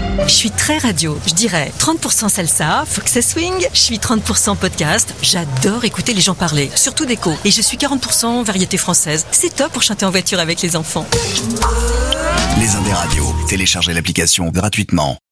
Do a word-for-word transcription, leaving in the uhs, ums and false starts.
Je suis très radio, je dirais trente pour cent salsa, faut que ça swing. Je suis trente pour cent podcast, j'adore écouter les gens parler, surtout d'écho. Et je suis quarante pour cent variété française. C'est top pour chanter en voiture avec les enfants. Les Indes Radios, téléchargez l'application gratuitement.